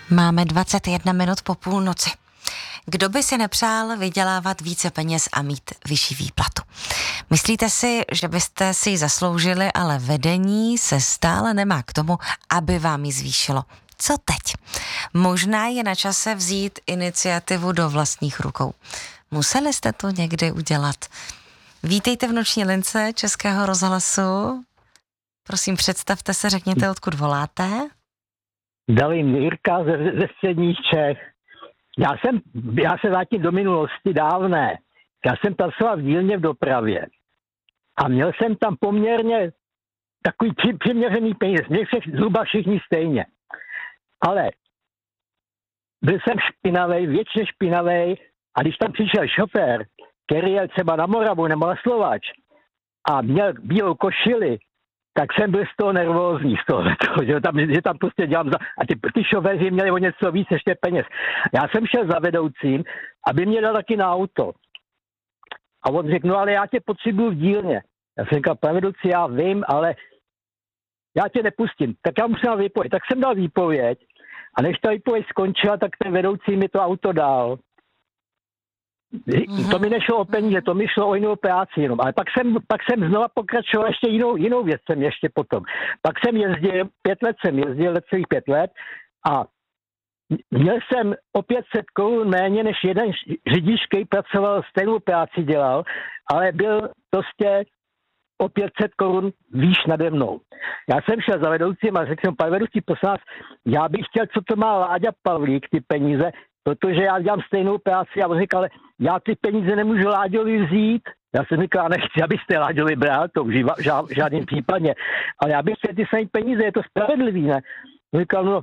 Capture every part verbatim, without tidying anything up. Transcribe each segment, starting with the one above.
Máme dvacet jedna minut po půlnoci. Kdo by si nepřál vydělávat více peněz a mít vyšší výplatu? Myslíte si, že byste si ji zasloužili, ale vedení se stále nemá k tomu, aby vám ji zvýšilo? Co teď? Možná je na čase vzít iniciativu do vlastních rukou. Museli jste to někdy udělat? Vítejte v noční lince Českého rozhlasu. Prosím, představte se, řekněte, odkud voláte. Zdravím, Jirka ze, ze středních Čech. Já jsem, já se vrátím do minulosti dávné. Já jsem pracoval v dílně v dopravě. A měl jsem tam poměrně takový při, přiměřený peníze. Měl se zhruba všichni stejně. Ale byl jsem špinavej, většině špinavej. A když tam přišel šofér, který jel třeba na Moravu nebo na Slováč a měl bílou košili, tak jsem byl z toho nervózní, z toho, že tam, že tam prostě dělám za... A ty, ty šoféři měli o něco víc ještě peněz. Já jsem šel za vedoucím, aby mě dal taky na auto. A on řekl, no ale já tě potřebuju v dílně. Já jsem říkal, pane vedoucí, já vím, ale já tě nepustím. Tak já musím dát výpověď. Tak jsem dal výpověď a než ta výpověď skončila, tak ten vedoucí mi to auto dal. To mi nešlo o peníze, to mi šlo o jinou práci jenom. Ale pak jsem, pak jsem znova pokračoval ještě jinou, jinou věc jsem ještě potom. Pak jsem jezdil, pět let jsem jezdil, celých pět let a měl jsem o pět set korun méně než jeden řidič, který pracoval, stejnou práci dělal, ale byl prostě o pět set korun výš nade mnou. Já jsem šel za vedoucím a řekl jsem, pane vedoucí, prosím vás, já bych chtěl, co to má Láďa Pavlík, ty peníze, protože já dělám stejnou práci a on říkal, ale já ty peníze nemůžu Láďovi vzít. Já jsem říkal, já nechci, abyste Láďovi bral, to v žád, žádným případě, ale já bych chtěl ty samé peníze, je to spravedlivý, ne? On říkal, no,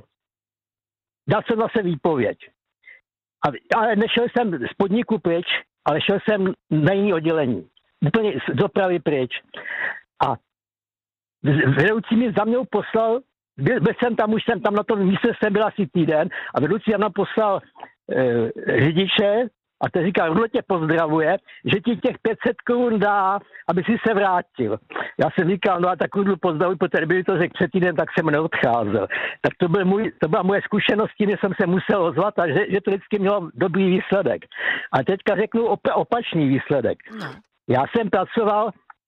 dal jsem zase výpověď. A, ale nešel jsem z podniku pryč, ale šel jsem na jiné oddělení. Úplně z dopravy pryč. A vedoucí mi za mnou poslal, byl, byl jsem tam, už jsem tam na tom místě jsem byl asi týden a vedoucí za mnou poslal e, řidiče a ten říkal, Rudle tě pozdravuje, že ti těch pět set korun dá, aby si se vrátil. Já jsem říkal, no a tak Rudlu pozdravuj, protože kdyby to řekl před týden, tak jsem neodcházel. Tak to, byl můj, to byla moje zkušenost, tím jsem se musel ozvat a že, že to vždycky mělo dobrý výsledek. A teďka řeknu op, opačný výsledek. No. Já jsem pracoval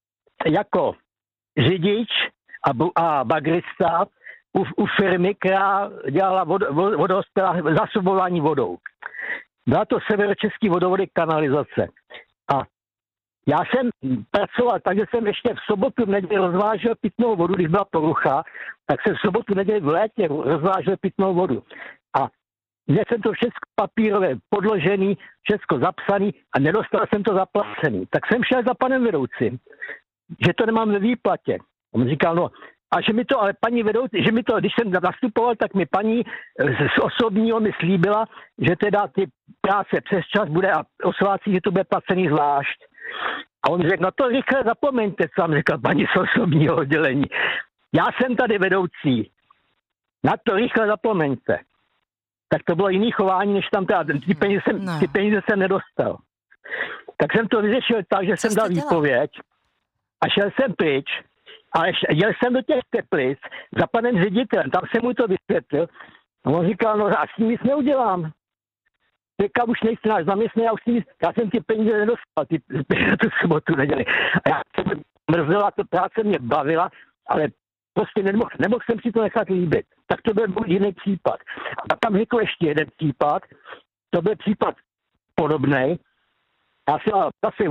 jako řidič a, bu, a bagrista u, u firmy, která dělala vod, vod, zásobování vodou. Byla to Severočeský vodovody kanalizace. A já jsem pracoval tak, že jsem ještě v sobotu v neděli rozvážel pitnou vodu, když byla porucha, tak jsem v sobotu v neděli v létě rozvážel pitnou vodu. A měl jsem to všechno papírové podložený, všechno zapsaný a nedostal jsem to zaplacený. Tak jsem šel za panem vedoucím, že to nemám ve výplatě. On říkal, no, a že mi to, ale paní vedoucí, že mi to, když jsem nastupoval, tak mi paní z osobního mi slíbila, že teda ty práce přes čas bude a o svátcích, že to bude placený zvlášť. A on řekl, no to rychle zapomeňte, co vám říkal paní z osobního oddělení. Já jsem tady vedoucí. Na to rychle zapomeňte. Tak to bylo jiný chování, než tam teda, ty peníze jsem, no. ty peníze jsem nedostal. Tak jsem to vyřešil tak, že co jsem dal dělal? výpověď a šel jsem pryč. Ale jel jsem do těch Teplic za panem ředitelem, tam jsem mu to vysvětlil. A on říkal, no a s tím nic neudělám. Teďka už nejsi náš zaměstnaný, já už s tím nic, já jsem ty peníze nedostal, ty, tu sobotu neděli. A já jsem mrzela, to práce mě bavila, ale prostě nemohl, nemohl jsem si to nechat líbit. Tak to byl můj jiný případ. A tam řekl ještě jeden případ, to byl případ podobnej. Já jsem zase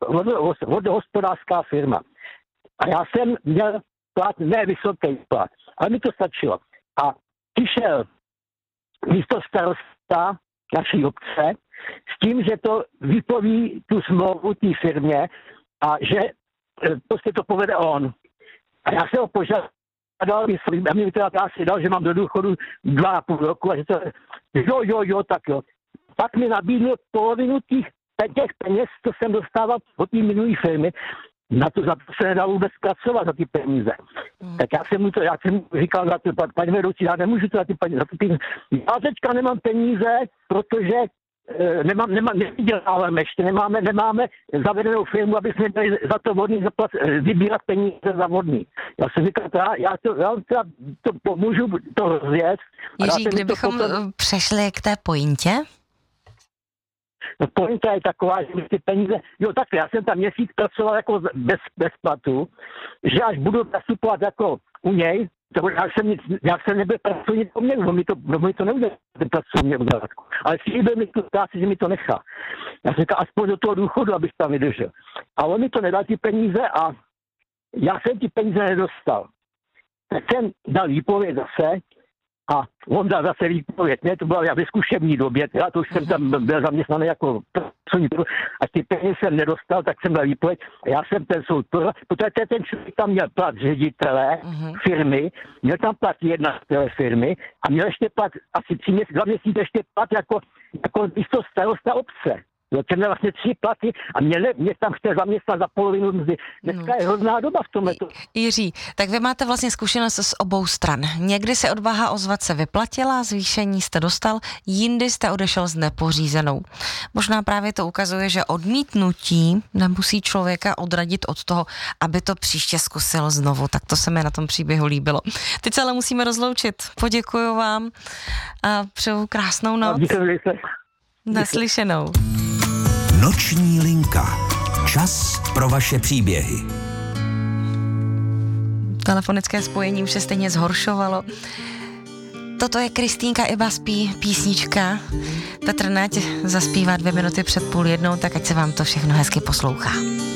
vodohospodářská firma. A já jsem měl plat, ne vysoký plat, ale mi to stačilo. A přišel místo starosta naší obce s tím, že to vypoví tu smlouvu té firmě a že prostě to povede on. A já jsem ho požádal, a mi teda asi dal, že mám do důchodu dva a půl roku a že to, jo, jo, jo, tak jo. Pak mi nabídl polovinu těch, těch peněz, co jsem dostával od té minulé firmy. Na to, za to se nedalo vůbec pracovat za ty peníze. Hmm. Tak já jsem mu to, já jsem mu říkal za ty, paní vedoucí, já nemůžu to za ty peníze, za ty peníze. Já teďka nemám peníze, protože nemám, nemám, nevyděláváme ještě, nemáme, nemáme zavedenou firmu, aby jsme měli za to vodný zaplat, vybírat peníze za vodný. Já jsem říkal, já, já, to, já to, to pomůžu to rozjet. Jiří, kdybychom potom... přešli k té pointě? No pointa je taková, že mi ty peníze, jo takhle, já jsem tam měsíc pracoval jako bez, bez platu, že až budu nastupovat jako u něj, to, já, jsem nic, já jsem nebyl pracovní poměr, on mi to, on mi to neudělal, ten pracovní udělat. Ale slíbil mi tu práci, že mi to nechá. Já jsem říkal, aspoň do toho důchodu, abych tam vydržel. A on mi to nedal ty peníze a já jsem ty peníze nedostal. Tak jsem dal výpověď zase, a on dal zase výpověď, ne, to byla já ve zkušební době, já to už jsem tam byl zaměstnaný jako pracovní, a ty peníze jsem nedostal, tak jsem dal výpověď a já jsem ten soud, protože ten člověk tam měl plat ředitele uh-huh. firmy, měl tam plat jednatel firmy a měl ještě plat asi tři měsíce, dva měsíce ještě plat jako, jako místo starosta obce. No, ten vlastně tři platy a mě, ne, mě tam chce zaměstnat za polovinu mzdy. Dneska no. je hrozná doba v tomhle. Jiří, tak vy máte vlastně zkušenost z obou stran. Někdy se odvaha ozvat se vyplatila, zvýšení jste dostal, jindy jste odešel s nepořízenou. Možná právě to ukazuje, že odmítnutí nemusí člověka odradit od toho, aby to příště zkusil znovu. Tak to se mi na tom příběhu líbilo. Teď se ale musíme rozloučit. Poděkuju vám a přeju krásnou noc. Naslyšenou. Noční linka. Čas pro vaše příběhy. Telefonické spojení už se stejně zhoršovalo. Toto je Kristýnka Iba spí, písnička. Petr Nať zaspívá dvě minuty před půl jednou, tak ať se vám to všechno hezky poslouchá.